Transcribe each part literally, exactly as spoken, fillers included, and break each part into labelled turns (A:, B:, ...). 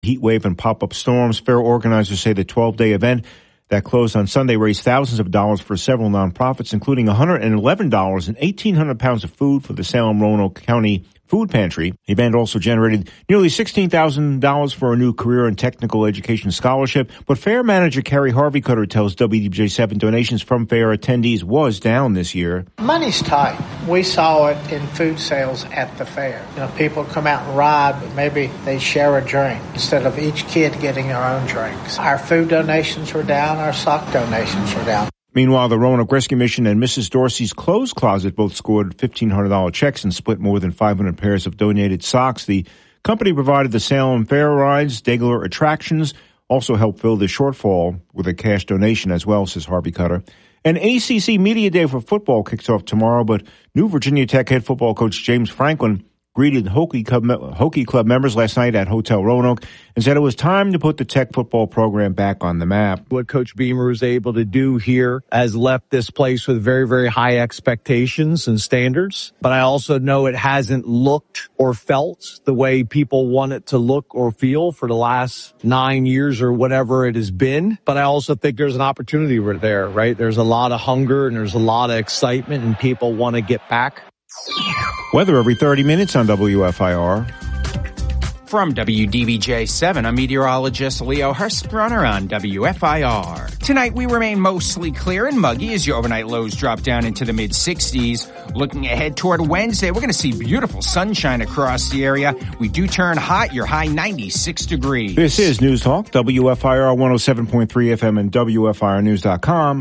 A: Heat wave and pop-up storms. Fair organizers say the twelve-day event that closed on Sunday raised thousands of dollars for several nonprofits, including one hundred eleven dollars and eighteen hundred pounds of food for the Salem-Roanoke County Food Pantry. The event also generated nearly sixteen thousand dollars for a new career and technical education scholarship. But Fair manager Carrie Harvey-Cutter tells W D B J seven donations from Fair attendees was down this year.
B: Money's tight. We saw it in food sales at the fair. You know, people come out and ride, but maybe they share a drink instead of each kid getting their own drinks. Our food donations were down. Our sock donations were down.
A: Meanwhile, the Roanoke Rescue Mission and Missus Dorsey's Clothes Closet both scored fifteen hundred dollars checks and split more than five hundred pairs of donated socks. The company provided the Salem Fair rides, Degler attractions, also helped fill the shortfall with a cash donation as well, says Harvey-Cutter. An A C C Media Day for football kicks off tomorrow, but new Virginia Tech head football coach James Franklin greeted Hokie Club, Hokie Club members last night at Hotel Roanoke and said it was time to put the Tech football program back on the map.
C: What Coach Beamer was able to do here has left this place with very, very high expectations and standards. But I also know it hasn't looked or felt the way people want it to look or feel for the last nine years or whatever it has been. But I also think there's an opportunity there, right? There's a lot of hunger and there's a lot of excitement and people want to get back.
A: Weather every thirty minutes on W F I R.
D: From W D B J seven, I'm meteorologist Leo Hurstrunner on W F I R. Tonight, we remain mostly clear and muggy as your overnight lows drop down into the mid-sixties. Looking ahead toward Wednesday, we're going to see beautiful sunshine across the area. We do turn hot, your high ninety-six degrees.
A: This is News Talk, W F I R one oh seven point three F M and W F I R news dot com.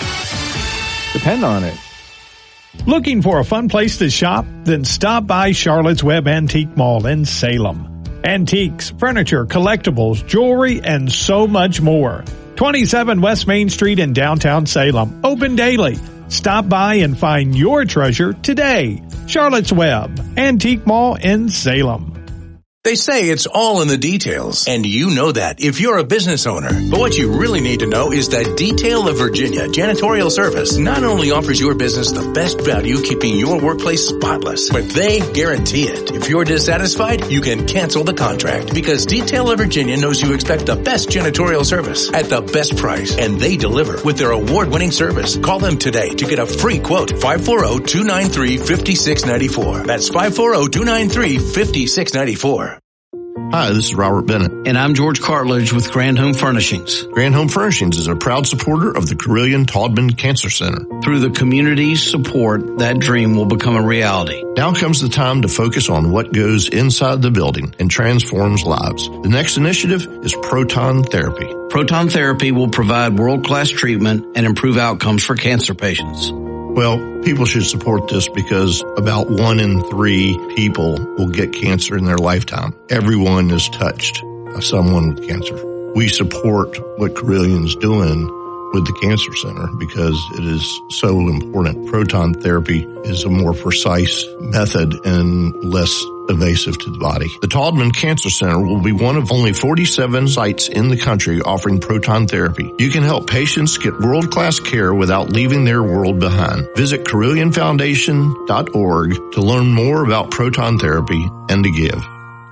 A: Depend on it.
E: Looking for a fun place to shop? Then stop by Charlotte's Web Antique Mall in Salem. Antiques, furniture, collectibles, jewelry, and so much more. twenty-seven West Main Street in downtown Salem. Open daily. Stop by and find your treasure today. Charlotte's Web Antique Mall in Salem.
F: They say it's all in the details, and you know that if you're a business owner. But what you really need to know is that Detail of Virginia Janitorial Service not only offers your business the best value keeping your workplace spotless, but they guarantee it. If you're dissatisfied, you can cancel the contract because Detail of Virginia knows you expect the best janitorial service at the best price, and they deliver with their award-winning service. Call them today to get a free quote. five four zero, two nine three, five six nine four. That's five four zero, two nine three, five six nine four.
G: Hi, this is Robert Bennett.
H: And I'm George Cartledge with Grand Home Furnishings.
G: Grand Home Furnishings is a proud supporter of the Carilion Taubman Cancer Center.
H: Through the community's support, that dream will become a reality.
G: Now comes the time to focus on what goes inside the building and transforms lives. The next initiative is proton therapy.
H: Proton therapy will provide world-class treatment and improve outcomes for cancer patients.
G: Well, people should support this because about one in three people will get cancer in their lifetime. Everyone is touched by someone with cancer. We support what Carillion's doing with the Cancer Center because it is so important. Proton therapy is a more precise method and less invasive to the body. The Taubman Cancer Center will be one of only forty-seven sites in the country offering proton therapy. You can help patients get world-class care without leaving their world behind. Visit Carilion Foundation dot org to learn more about proton therapy and to give.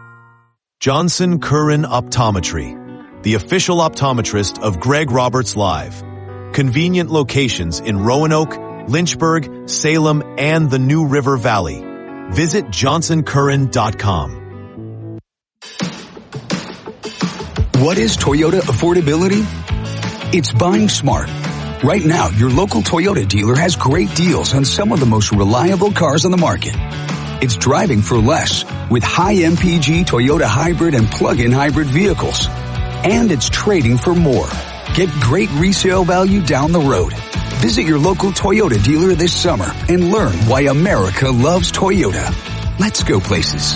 I: Johnson Curran Optometry, the official optometrist of Greg Roberts Live. Convenient locations in Roanoke, Lynchburg, Salem, and the New River Valley. Visit Johnson Curran dot com.
J: What is Toyota affordability? It's buying smart. Right now, your local Toyota dealer has great deals on some of the most reliable cars on the market. It's driving for less with high M P G Toyota hybrid and plug-in hybrid vehicles. And it's trading for more. Get great resale value down the road. Visit your local Toyota dealer this summer and learn why America loves Toyota. Let's go places.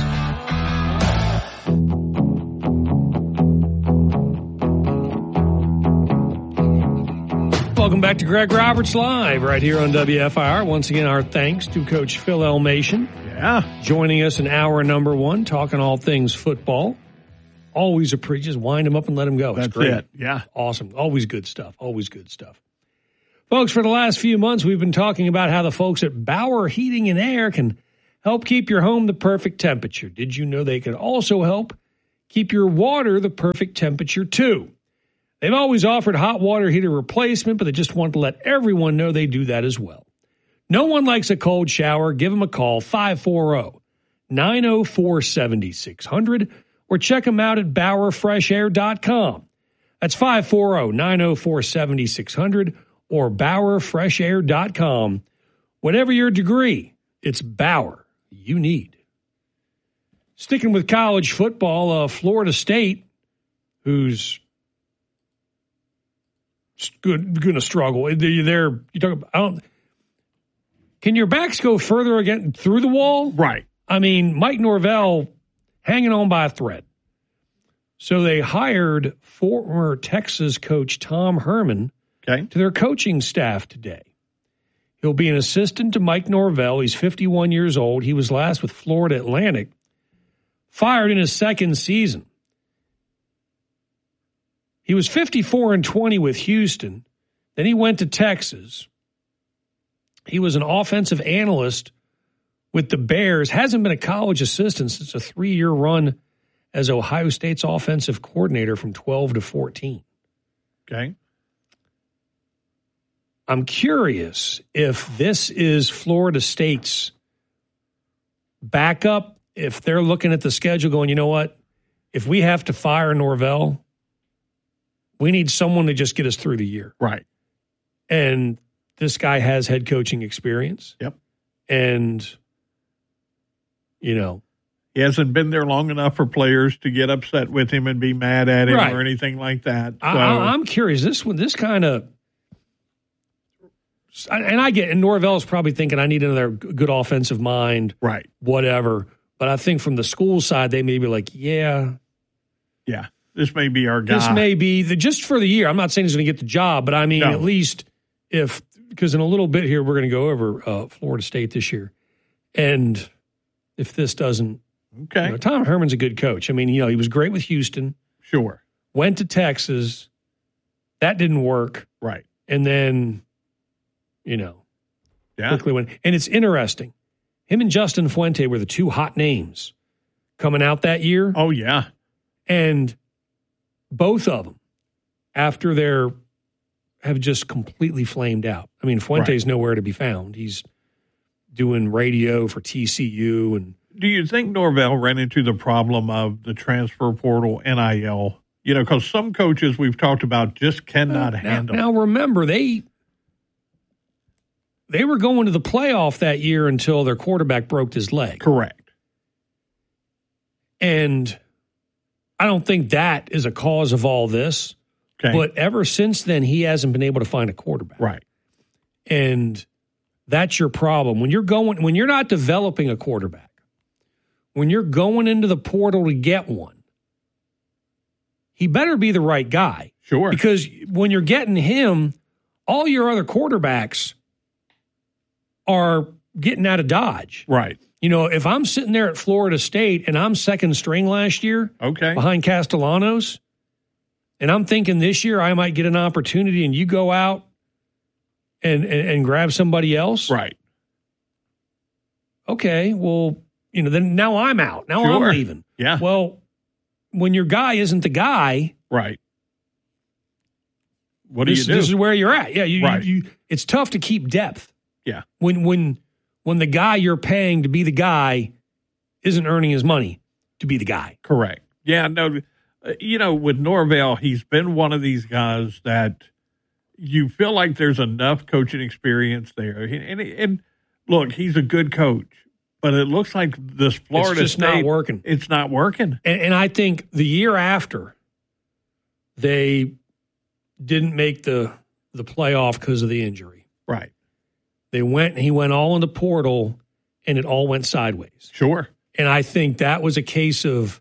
K: Welcome back to Greg Roberts Live right here on W F I R. Once again, our thanks to Coach Phil Elmation.
E: Yeah.
K: Joining us in hour number one, talking all things football. Always a pre, just wind him up and let him go. It's
E: That's
K: great.
E: it. Yeah.
K: Awesome. Always good stuff. Always good stuff. Folks, for the last few months, we've been talking about how the folks at Bauer Heating and Air can help keep your home the perfect temperature. Did you know they can also help keep your water the perfect temperature, too. They've always offered hot water heater replacement, but they just want to let everyone know they do that as well. No one likes a cold shower. Give them a call, five four zero, nine zero four, seven six zero zero, or check them out at Bauer Fresh Air dot com. That's five four zero, nine zero four, seven six zero zero or Bauer Fresh Air dot com. Whatever your degree, it's Bauer you need. Sticking with college football, uh, Florida State, who's good, going to struggle. They're, you talk about, I don't, can your backs go further again through the wall?
E: Right.
K: I mean, Mike Norvell hanging on by a thread. So they hired former Texas coach Tom Herman
E: okay.
K: to their coaching staff today. He'll be an assistant to Mike Norvell. He's fifty-one years old. He was last with Florida Atlantic. Fired in his second season. He was fifty-four and twenty with Houston. Then he went to Texas. He was an offensive analyst with the Bears. Hasn't been a college assistant since a three-year run as Ohio State's offensive coordinator from twelve to fourteen.
E: Okay.
K: I'm curious if this is Florida State's backup, if they're looking at the schedule going, you know what, if we have to fire Norvell, we need someone to just get us through the year.
E: Right.
K: And this guy has head coaching experience.
E: Yep.
K: And, you know.
E: He hasn't been there long enough for players to get upset with him and be mad at him
K: right.
E: or anything like that. So.
K: I, I'm curious. This one, this kind of, and I get, and Norvell's probably thinking, I need another good offensive mind.
E: Right.
K: Whatever. But I think from the school side, they may be like, yeah.
E: Yeah. This may be our guy.
K: This may be the, just for the year. I'm not saying he's going to get the job, but I mean,
E: no.
K: at least if, because in a little bit here, we're going to go over uh, Florida State this year. And if this doesn't,
E: okay.
K: You know, Tom Herman's a good coach. I mean, you know, he was great with Houston.
E: Sure.
K: Went to Texas. That didn't work.
E: Right.
K: And then, you know,
E: yeah.
K: quickly went. And it's interesting. Him and Justin Fuente were the two hot names coming out that year.
E: Oh, yeah.
K: And both of them, after they're, have just completely flamed out. I mean, Fuente's right. nowhere to be found. He's doing radio for T C U. And
E: do you think Norvell ran into the problem of the transfer portal, N I L? You know, because some coaches we've talked about just cannot
K: now,
E: handle.
K: Now, remember, they they were going to the playoff that year until their quarterback broke his leg.
E: Correct.
K: And I don't think that is a cause of all this.
E: Okay.
K: But ever since then, he hasn't been able to find a quarterback.
E: Right.
K: And that's your problem. When you're going, when you're not developing a quarterback, when you're going into the portal to get one, he better be the right guy.
E: Sure.
K: Because when you're getting him, all your other quarterbacks are getting out of Dodge.
E: Right.
K: You know, if I'm sitting there at Florida State and I'm second string last year,
E: okay,
K: behind Castellanos, and I'm thinking this year I might get an opportunity and you go out and, and, and grab somebody else.
E: Right.
K: Okay, well, you know, then now I'm out. Now
E: sure.
K: I'm leaving.
E: Yeah.
K: Well, when your guy isn't the guy.
E: Right. What do
K: this,
E: you do?
K: This is where you're at. Yeah. You,
E: right.
K: you, you, it's tough to keep depth.
E: Yeah.
K: When, when, when the guy you're paying to be the guy isn't earning his money to be the guy.
E: Correct. Yeah. No, you know, with Norvell, he's been one of these guys that you feel like there's enough coaching experience there. And, and look, he's a good coach, but it looks like this Florida
K: it's just
E: State,
K: not working.
E: It's not working.
K: And, and I think the year after, they didn't make the the playoff because of the injury.
E: Right.
K: They went, he went all in the portal, and it all went sideways.
E: Sure.
K: And I think that was a case of,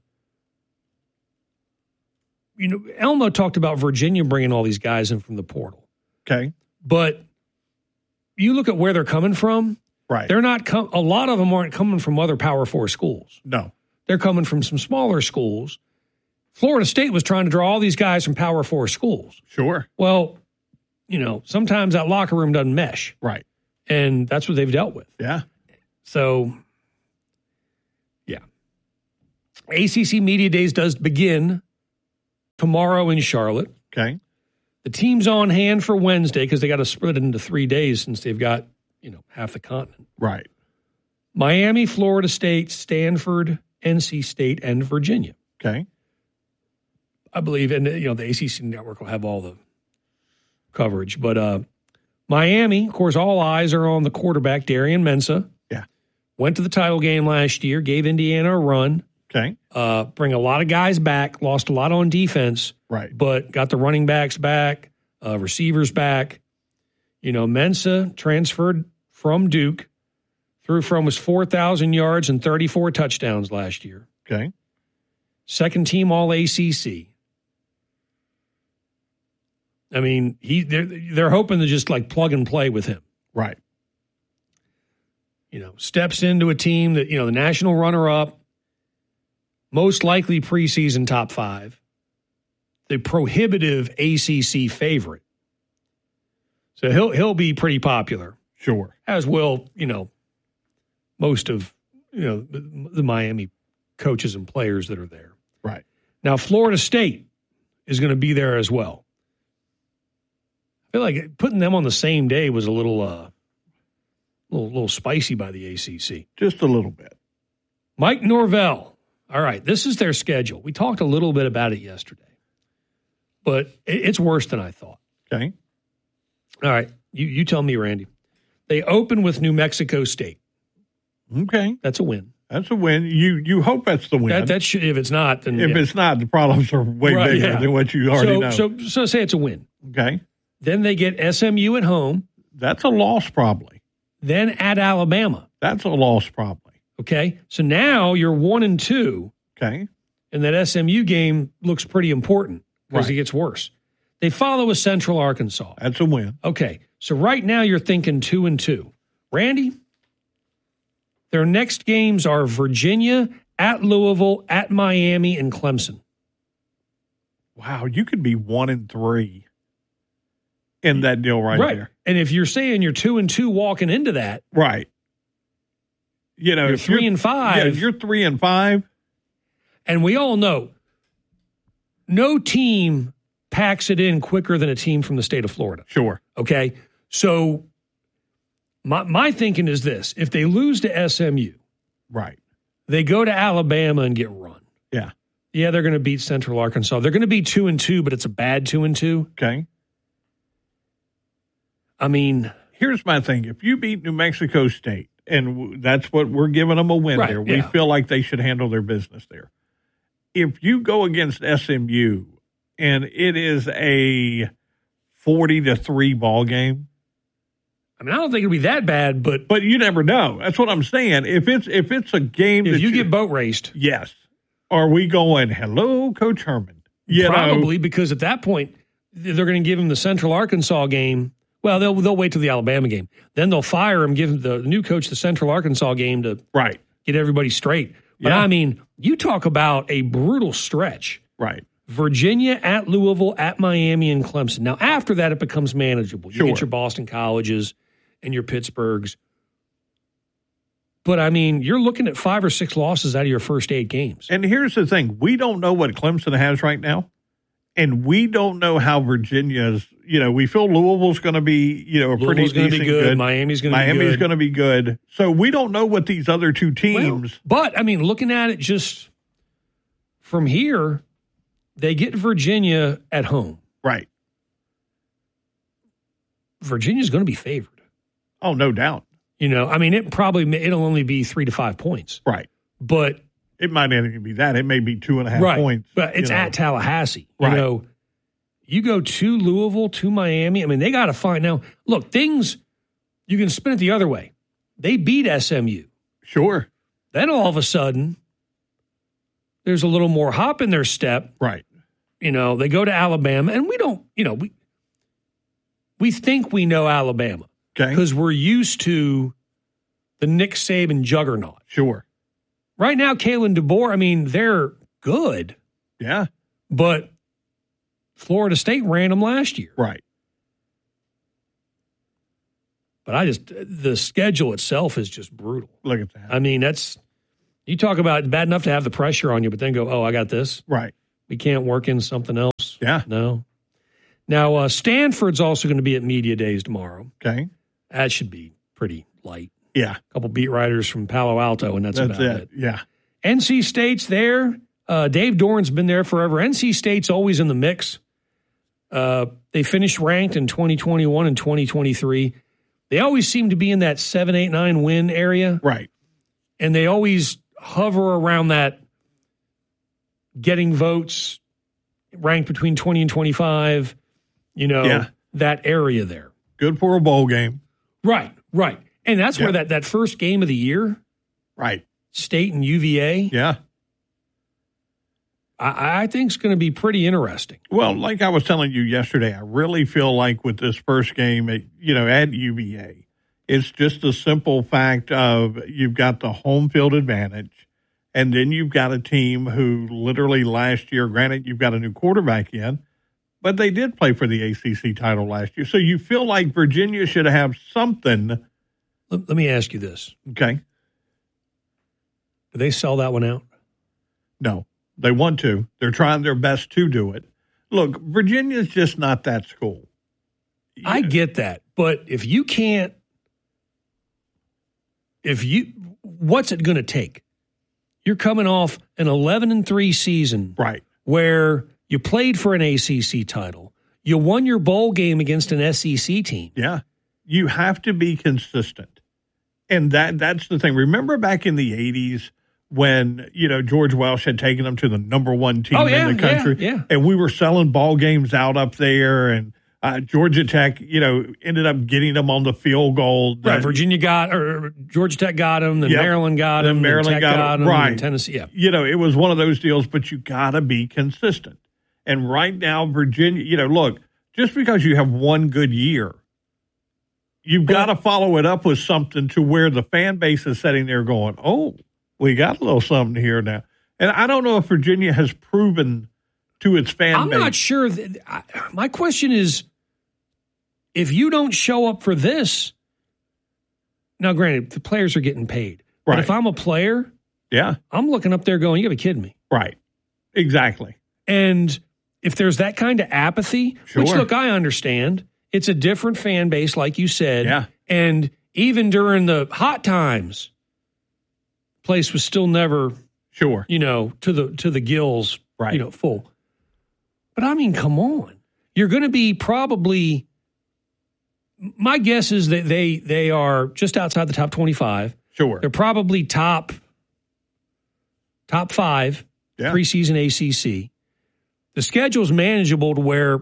K: you know, Elmo talked about Virginia bringing all these guys in from the portal.
E: Okay.
K: But you look at where they're coming from.
E: Right.
K: They're not, com- a lot of them aren't coming from other Power Four schools.
E: No.
K: They're coming from some smaller schools. Florida State was trying to draw all these guys from Power Four schools.
E: Sure.
K: Well, you know, sometimes that locker room doesn't mesh.
E: Right.
K: And that's what they've dealt with.
E: Yeah.
K: So, yeah. A C C Media Days does begin tomorrow in Charlotte.
E: Okay.
K: The team's on hand for Wednesday because they got to split it into three days since they've got, you know, half the continent.
E: Right.
K: Miami, Florida State, Stanford, N C State, and Virginia.
E: Okay.
K: I believe, and you know, the A C C network will have all the coverage. But uh, Miami, of course, all eyes are on the quarterback, Darian Mensah.
E: Yeah.
K: Went to the title game last year, gave Indiana a run.
E: Okay.
K: Uh, bring a lot of guys back, lost a lot on defense.
E: Right.
K: But got the running backs back, uh, receivers back. You know, Mensah transferred from Duke, threw for almost four thousand yards and thirty-four touchdowns last year.
E: Okay.
K: Second team All A C C. I mean, he they're, they're hoping to just like plug and play with him.
E: Right.
K: You know, steps into a team that, you know, the national runner-up, most likely preseason top five, the prohibitive A C C favorite. So he'll he'll be pretty popular.
E: Sure.
K: As will, you know, most of, you know, the, the Miami coaches and players that are there.
E: Right.
K: Now, Florida State is going to be there as well. I feel like putting them on the same day was a little, uh, little, little spicy by the A C C.
E: Just a little bit.
K: Mike Norvell. All right, this is their schedule. We talked a little bit about it yesterday, but it, it's worse than I thought.
E: Okay.
K: All right, you, you tell me, Randy. They open with New Mexico State.
E: Okay.
K: That's a win.
E: That's a win. You you hope that's the win.
K: That, that should, if it's not, then
E: if
K: yeah.
E: it's not, the problems are way
K: Right,
E: bigger
K: yeah.
E: than what you already
K: so,
E: know.
K: So, so say it's a win.
E: Okay.
K: Then they get S M U at home.
E: That's a loss, probably.
K: Then at Alabama.
E: That's a loss, probably.
K: Okay. So now you're one and two.
E: Okay.
K: And that S M U game looks pretty important because
E: Right.
K: it gets worse. They follow with Central Arkansas.
E: That's a win.
K: Okay. So right now you're thinking two and two. Randy, their next games are Virginia, at Louisville, at Miami, and Clemson.
E: Wow, you could be one and three in that deal right,
K: right.
E: there.
K: And if you're saying you're two and two walking into that,
E: right? You know,
K: you're
E: if
K: 3
E: you're,
K: and five.
E: Yeah, if you're three and five,
K: and we all know no team packs it in quicker than a team from the state of Florida.
E: Sure.
K: Okay, so my my thinking is this: if they lose to S M U,
E: right,
K: they go to Alabama and get run.
E: Yeah.
K: Yeah, they're going to beat Central Arkansas. They're going to be two and two, but it's a bad two and two.
E: Okay.
K: I mean,
E: here's my thing: if you beat New Mexico State, and w- that's what we're giving them a win
K: Right,
E: there, we
K: yeah.
E: feel like they should handle their business there. If you go against S M U and it is a forty to three ball game,
K: I mean, I don't think it'll be that bad, but
E: but you never know. That's what I'm saying. If it's if it's a game,
K: if
E: that
K: you get boat raced,
E: yes. Are we going, hello, Coach Herman? You
K: probably
E: know,
K: because at that point they're going to give him the Central Arkansas game. Well, they'll they'll wait till the Alabama game. Then they'll fire him, give him the new coach the Central Arkansas game to
E: right.
K: get everybody straight. But
E: Yeah.
K: I mean, you talk about a brutal stretch.
E: Right.
K: Virginia, at Louisville, at Miami, and Clemson. Now, after that, it becomes manageable. You
E: Sure.
K: get your Boston Colleges and your Pittsburghs. But, I mean, you're looking at five or six losses out of your first eight games.
E: And here's the thing. We don't know what Clemson has right now. And we don't know how Virginia's, you know, we feel Louisville's going to be, you know, a pretty
K: Louisville's going to
E: decent
K: be good.
E: good.
K: Miami's going to be good.
E: Miami's going to be good. So we don't know what these other two teams.
K: Well, but, I mean, looking at it just from here, they get Virginia at home.
E: Right.
K: Virginia's going to be favored.
E: Oh, no doubt.
K: You know, I mean, it probably, it'll only be three to five points.
E: Right.
K: But
E: it might not even be that. It may be two and a half
K: right.
E: points.
K: But it's
E: you know.
K: at Tallahassee.
E: Right.
K: You know, you go to Louisville, to Miami. I mean, they got to find now. Look, things you can spin it the other way. They beat S M U.
E: Sure.
K: Then all of a sudden, there's a little more hop in their step.
E: Right.
K: You know, they go to Alabama, and we don't. You know, we we think we know Alabama
E: Okay.
K: because we're used to the Nick Saban juggernaut.
E: Sure.
K: Right now, Kalen DeBoer, I mean, they're good.
E: Yeah.
K: But Florida State ran them last year.
E: Right.
K: But I just, the schedule itself is just brutal.
E: Look at that.
K: I mean, that's, You talk about bad enough to have the pressure on you, but then go, oh, I got this.
E: Right.
K: We can't work in something else.
E: Yeah.
K: No. Now, uh, Stanford's also going to be at Media Days tomorrow.
E: Okay.
K: That should be pretty light.
E: Yeah.
K: A couple beat writers from Palo Alto, and that's,
E: That's
K: about
E: it.
K: it.
E: Yeah.
K: N C State's there. Uh, Dave Doran's been there forever. N C State's always in the mix. Uh, they finished ranked in twenty twenty-one and twenty twenty-three. They always seem to be in that seven, eight, nine win area.
E: Right.
K: And they always hover around that getting votes ranked between twenty and twenty-five, you know,
E: Yeah.
K: that area there.
E: Good for a bowl game.
K: Right, right. And that's
E: Yeah.
K: where that, that first game of the year,
E: Right.
K: State and U V A,
E: Yeah.
K: I, I think is going to be pretty interesting.
E: Well, like I was telling you yesterday, I really feel like with this first game, at, you know, at U V A, it's just a simple fact of you've got the home field advantage, and then you've got a team who literally last year, granted, you've got a new quarterback in, but they did play for the A C C title last year. So you feel like Virginia should have something.
K: Let, let me ask you this.
E: Okay.
K: Do they sell that one out?
E: No, they want to. They're trying their best to do it. Look, Virginia's just not that school.
K: I get that. But if you can't, if you, what's it going to take? You're coming off an eleven and three season.
E: Right.
K: Where you played for an A C C title. You won your bowl game against an S E C team.
E: Yeah. You have to be consistent. And that that's the thing. Remember back in the eighties when, you know, George Welsh had taken them to the number one team
K: oh, yeah,
E: in the country.
K: Yeah, yeah.
E: And we were selling ball games out up there. And uh, Georgia Tech, you know, ended up getting them on the field goal.
K: Right. Virginia got, or Georgia Tech got them, then
E: Yep.
K: Maryland got
E: Then
K: them,
E: Maryland
K: then Tech
E: got
K: got
E: 'em.
K: them,
E: Right.
K: and Tennessee. Yeah.
E: You know, it was one of those deals, but you got to be consistent. And right now, Virginia, you know, look, just because you have one good year, you've got to follow it up with something to where the fan base is sitting there going, oh, we got a little something here now. And I don't know if Virginia has proven to its fan
K: I'm
E: base.
K: not sure. That, I, my question is, if you don't show up for this, now granted, the players are getting paid. But
E: Right.
K: if I'm a player,
E: Yeah,
K: I'm looking up there going, you gotta be kidding me.
E: right. Exactly.
K: And if there's that kind of apathy, which,
E: Sure.
K: look, I understand. It's a different fan base, like you said.
E: Yeah.
K: And even during the hot times, place was still never,
E: Sure.
K: you know, to the to the gills,
E: Right.
K: you know, full. But I mean, come on. You're going to be probably, my guess is that they they are just outside the top twenty-five.
E: Sure.
K: They're probably top top five
E: Yeah.
K: preseason A C C. The schedule's manageable to where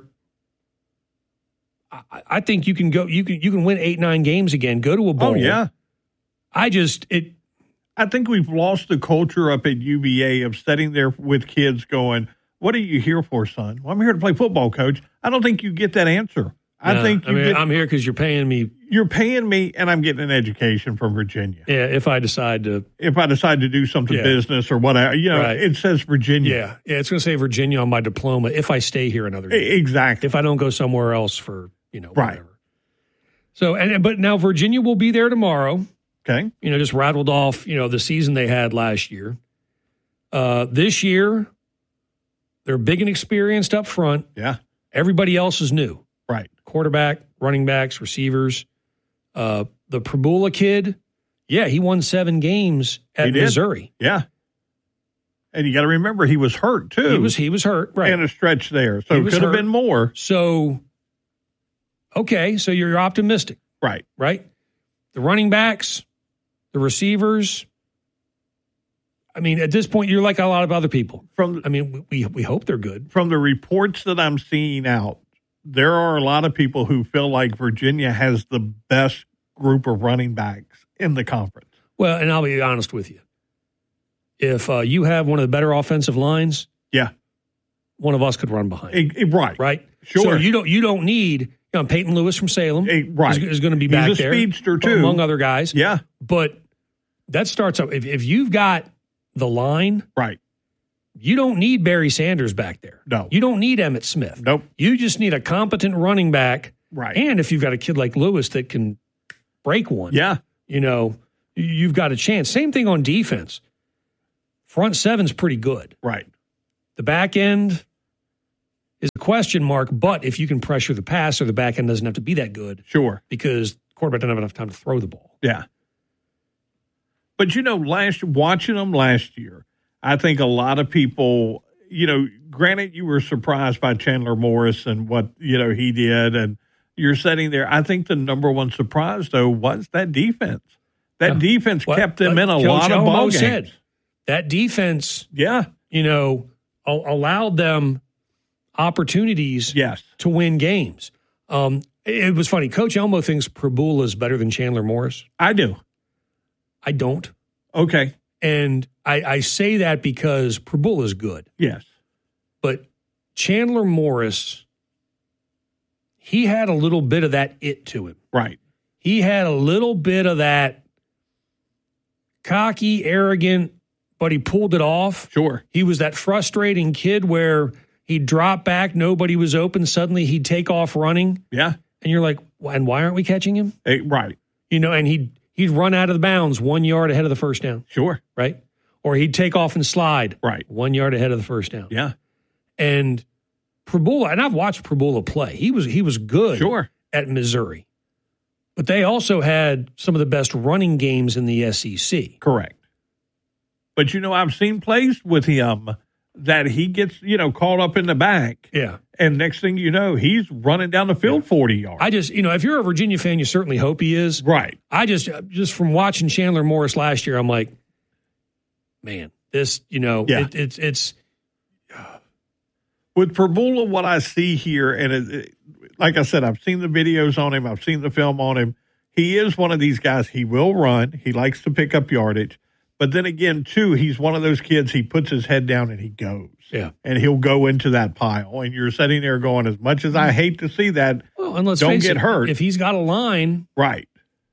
K: I, I think you can go. You can you can win eight nine games again. Go to a bowl.
E: Oh, yeah.
K: I just it.
E: I think we've lost the culture up at U V A of sitting there with kids going, what are you here for, son? Well, I'm here to play football, coach. I don't think you get that answer. I
K: no,
E: think you
K: I mean,
E: get,
K: I'm here because you're paying me.
E: you're paying me and I'm getting an education from Virginia.
K: Yeah, if I decide to.
E: If I decide to do something
K: Yeah.
E: business or whatever, you know,
K: Right.
E: it says Virginia.
K: Yeah, yeah, it's going to say Virginia on my diploma if I stay here another year.
E: E- Exactly.
K: If I don't go somewhere else for you know
E: Right.
K: whatever. So and but now Virginia will be there tomorrow.
E: Okay.
K: You know, just rattled off, you know, the season they had last year. Uh, this year, they're big and experienced up front.
E: Yeah.
K: Everybody else is new.
E: Right.
K: Quarterback, running backs, receivers. Uh, the Prabula kid, yeah, he won seven games
E: He
K: at
E: did.
K: Missouri.
E: Yeah. And you got to remember he was hurt too.
K: He was he was hurt, right?
E: in a stretch there. So
K: He
E: it
K: was
E: could have
K: hurt.
E: been more.
K: So, okay, so you're optimistic,
E: Right.
K: right? The running backs, the receivers. I mean, at this point, you're like a lot of other people.
E: From
K: I mean, we we hope they're good.
E: from the reports that I'm seeing out, there are a lot of people who feel like Virginia has the best group of running backs in the conference.
K: Well, and I'll be honest with you. If uh, you have one of the better offensive lines,
E: Yeah.
K: one of us could run behind.
E: E- e- right.
K: Right?
E: Sure.
K: So you don't you don't need, you know, Peyton Lewis from Salem
E: E- right.
K: is, is going to be
E: He's
K: back
E: a
K: there.
E: speedster, too.
K: Among other guys.
E: Yeah.
K: But that starts up. If, if you've got the line,
E: Right.
K: you don't need Barry Sanders back there.
E: No.
K: You don't need Emmitt Smith.
E: Nope.
K: You just need a competent running back.
E: Right.
K: And if you've got a kid like Lewis that can break one,
E: Yeah.
K: you know, you've got a chance. Same thing on defense. Front seven's pretty good.
E: Right.
K: The back end is a question mark, but if you can pressure the passer, the back end doesn't have to be that good.
E: Sure.
K: Because the quarterback doesn't have enough time to throw the ball.
E: Yeah. But, you know, last watching them last year, I think a lot of people, you know, granted you were surprised by Chandler Morris and what, you know, he did, and you're sitting there. I think the number one surprise, though, was that defense. That yeah. defense
K: what,
E: kept them in a
K: Coach
E: lot of
K: Elmo
E: ball games.
K: Said, that defense,
E: yeah,
K: you know, a- allowed them opportunities
E: yes.
K: to win games. Um, it was funny. Coach Elmo thinks Prabula is better than Chandler Morris.
E: I do.
K: I don't.
E: Okay.
K: And I, I say that because Prabula is good.
E: Yes.
K: But Chandler Morris, he had a little bit of that it to him.
E: Right.
K: He had a little bit of that cocky, arrogant, but he pulled it off.
E: Sure.
K: He was that frustrating kid where he'd drop back, nobody was open, suddenly he'd take off running.
E: Yeah.
K: And you're like, and why aren't we catching him?
E: Hey, right.
K: You know, and he'd, he'd run out of the bounds one yard ahead of the first down.
E: Sure.
K: Right? Or he'd take off and slide.
E: Right.
K: One yard ahead of the first down.
E: Yeah.
K: And Prabula, and I've watched Prabula play. He was he was good
E: sure.
K: at Missouri. But they also had some of the best running games in the S E C.
E: Correct. But, you know, I've seen plays with him that he gets, you know, caught up in the back.
K: Yeah.
E: And next thing you know, he's running down the field yeah. forty yards.
K: I just, you know, if you're a Virginia fan, you certainly hope he is.
E: Right.
K: I just, just from watching Chandler Morris last year, I'm like, man, this, you know,
E: yeah.
K: it, it's, it's.
E: With Prabula, what I see here, and it, it, like I said, I've seen the videos on him. I've seen the film on him. He is one of these guys. He will run. He likes to pick up yardage. But then again, too, he's one of those kids, he puts his head down and he goes.
K: Yeah.
E: And he'll go into that pile. And you're sitting there going, as much as I hate to see that,
K: well, and let's
E: don't
K: face
E: get
K: it,
E: hurt.
K: If he's got a line.
E: Right.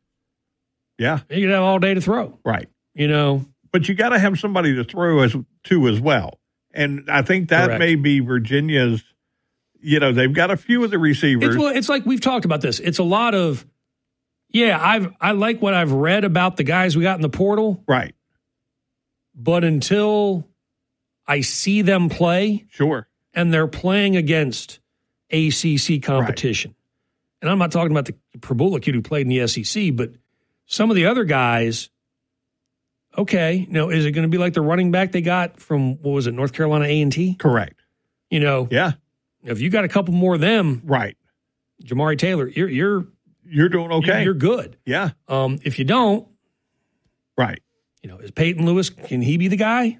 E: Yeah.
K: He could have all day to throw.
E: Right.
K: You know.
E: But you got to have somebody to throw as to as well. And I think that
K: Correct.
E: may be Virginia's, you know, they've got a few of the receivers.
K: It's, well, it's like we've talked about this. It's a lot of, yeah, I've I like what I've read about the guys we got in the portal.
E: Right.
K: But until I see them play.
E: Sure.
K: And they're playing against A C C competition. Right. And I'm not talking about the Prabula kid who played in the S E C, but some of the other guys, okay, now is it going to be like the running back they got from, what was it, North Carolina A and T?
E: Correct.
K: You know.
E: Yeah.
K: If you got a couple more of them.
E: Right.
K: Jamari Taylor, you're you're
E: you're doing okay.
K: You're good.
E: Yeah.
K: Um, if you don't.
E: Right.
K: You know, is Peyton Lewis, can he be the guy?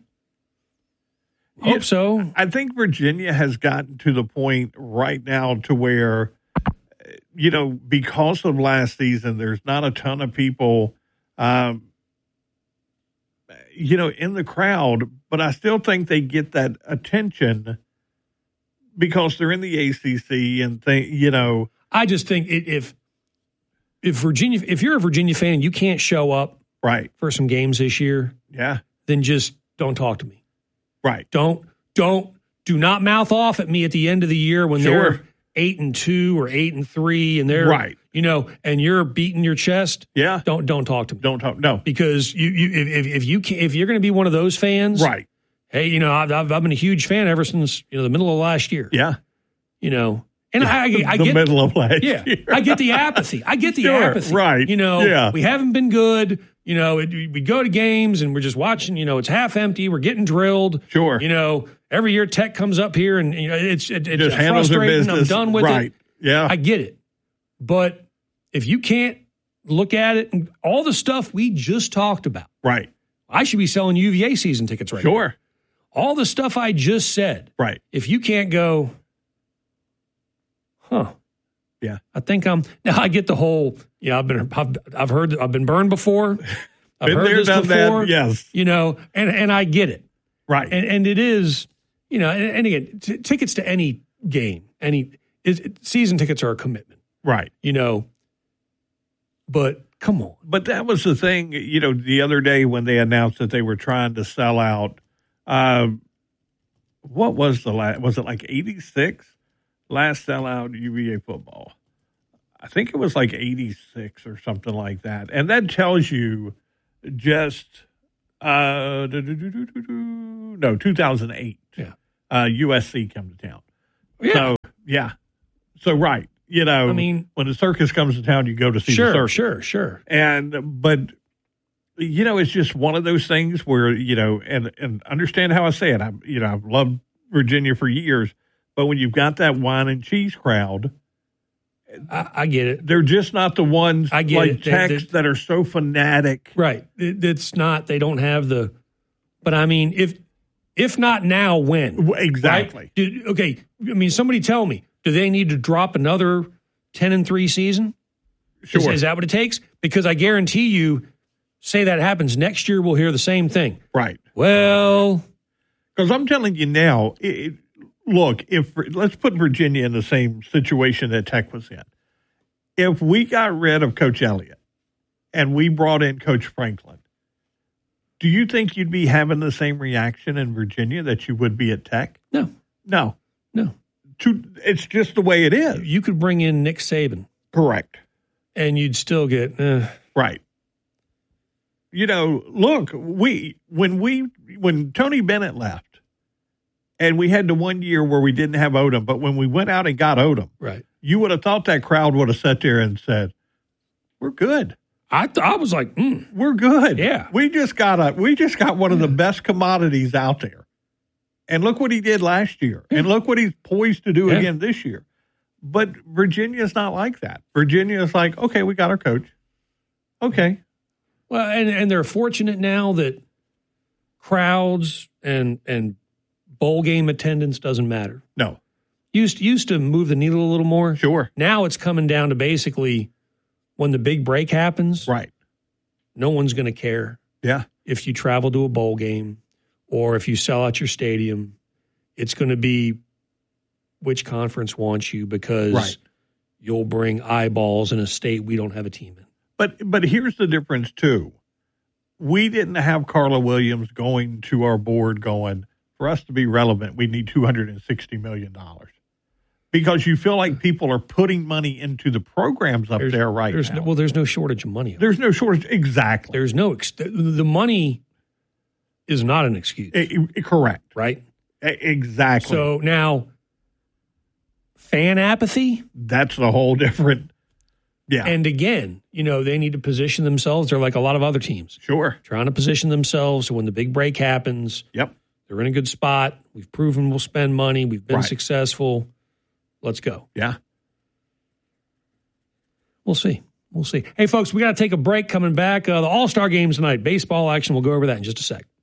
K: Hope yeah, so.
E: I think Virginia has gotten to the point right now to where, you know, because of last season, there's not a ton of people, um, you know, in the crowd, but I still think they get that attention because they're in the A C C and think, you know.
K: I just think if if Virginia, if you're a Virginia fan and you can't show up
E: right
K: for some games this year,
E: yeah,
K: then just don't talk to me.
E: Right.
K: Don't, don't, do not mouth off at me at the end of the year when
E: sure.
K: they're eight and two or eight and three and they're,
E: right.
K: you know, and you're beating your chest.
E: Yeah.
K: Don't, don't talk to me.
E: Don't talk. No.
K: Because you, you, if, if you can, if you're going to be one of those fans.
E: Right.
K: Hey, you know, I've, I've been a huge fan ever since, you know, the middle of last year.
E: Yeah.
K: You know, and
E: yeah,
K: I, I, I
E: the
K: get
E: the middle of last
K: yeah,
E: year.
K: I get the apathy. I get the
E: sure,
K: apathy.
E: Right.
K: You know,
E: yeah.
K: we haven't been good. You know, it, we go to games and we're just watching, you know, it's half empty. We're getting drilled.
E: Sure.
K: You know, every year Tech comes up here and, you know, it's, it, it's
E: just handles their
K: frustrating.
E: business.
K: I'm done with
E: right.
K: it.
E: Yeah.
K: I get it. But if you can't look at it and all the stuff we just talked about.
E: Right.
K: I should be selling U V A season tickets right
E: sure.
K: now. All the stuff I just said.
E: Right.
K: If you can't go, huh.
E: Yeah.
K: I think I'm, now I get the whole, yeah, I've been, I've, I've heard, I've been burned before. I've
E: been
K: heard
E: there,
K: this
E: done
K: before.
E: That, yes.
K: You know, and, and I get it.
E: Right.
K: And, and it is, you know, and, and again, t- tickets to any game, any, is, season tickets are a commitment.
E: Right.
K: You know, but come on.
E: But that was the thing, you know, the other day when they announced that they were trying to sell out, uh, what was the last, was it like eighty-six? Last sellout U V A football. I think it was like eighty-six or something like that. And that tells you just Uh, do, do, do, do, do, do. No, two thousand eight.
K: Yeah.
E: Uh, U S C come to town.
K: Yeah.
E: So, yeah. So, right. You know,
K: I mean,
E: when the circus comes to town, you go to see
K: sure,
E: the circus.
K: Sure, sure,
E: And, but, you know, it's just one of those things where, you know, and, and understand how I say it. I, you know, I've loved Virginia for years, but when you've got that wine and cheese crowd,
K: I, I get it.
E: They're just not the ones
K: I get
E: like
K: it.
E: Tex
K: They, they,
E: that are so fanatic.
K: Right. It, it's not, they don't have the, but I mean, if, if not now, when?
E: Exactly.
K: Right? Do, okay. I mean, somebody tell me, do they need to drop another ten and three season?
E: Sure.
K: Is, is that what it takes? Because I guarantee you, say that happens next year, we'll hear the same thing.
E: Right.
K: Well,
E: because I'm telling you now, it, look, if let's put Virginia in the same situation that Tech was in. If we got rid of Coach Elliott and we brought in Coach Franklin, do you think you'd be having the same reaction in Virginia that you would be at Tech?
K: No.
E: No.
K: No.
E: To, it's just the way it is.
K: You could bring in Nick Saban.
E: Correct.
K: And you'd still get... Uh,
E: right. You know, look, we when we when Tony Bennett left, and we had the one year where we didn't have Odom, but when we went out and got Odom,
K: right,
E: you would have thought that crowd would have sat there and said, "We're good."
K: I th- I was like, mm.
E: "We're good."
K: Yeah,
E: we just got a we just got one of the best commodities out there, and look what he did last year, yeah. and look what he's poised to do yeah. again this year. But Virginia's not like that. Virginia is like, okay, we got our coach. Okay.
K: Well, and, and they're fortunate now that crowds and and bowl game attendance doesn't matter.
E: No.
K: Used, used to move the needle a little more.
E: Sure.
K: Now it's coming down to basically when the big break happens.
E: Right.
K: No one's going to care.
E: Yeah.
K: If you travel to a bowl game or if you sell out your stadium, it's going to be which conference wants you because
E: right.
K: you'll bring eyeballs in a state we don't have a team in.
E: But but here's the difference, too. We didn't have Carla Williams going to our board going, for us to be relevant, we need two hundred sixty million dollars. Because you feel like people are putting money into the programs up
K: there's,
E: there right
K: there's
E: now.
K: No, well, there's no shortage of money.
E: There's no shortage. Exactly.
K: There's no ex- – the money is not an excuse.
E: It, it, correct.
K: Right?
E: Exactly.
K: So now fan apathy?
E: That's the whole different – yeah.
K: And again, you know, they need to position themselves. They're like a lot of other teams.
E: Sure.
K: Trying to position themselves so when the big break happens,
E: yep,
K: they're in a good spot. We've proven we'll spend money. We've been
E: right.
K: successful. Let's go.
E: Yeah.
K: We'll see. We'll see. Hey, folks, we got to take a break coming back. Uh, the All-Star games tonight. Baseball action. We'll go over that in just a sec.